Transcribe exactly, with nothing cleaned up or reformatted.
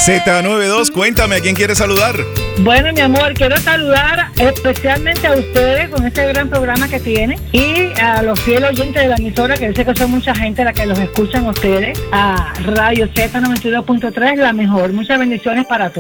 Z noventa y dos, cuéntame, ¿a quién quieres saludar? Bueno, mi amor, quiero saludar especialmente a ustedes con este gran programa que tienen y a los fieles oyentes de la emisora, que yo sé que son mucha gente la que los escuchan ustedes, a Radio Z noventa y dos punto tres, la mejor. Muchas bendiciones para todos.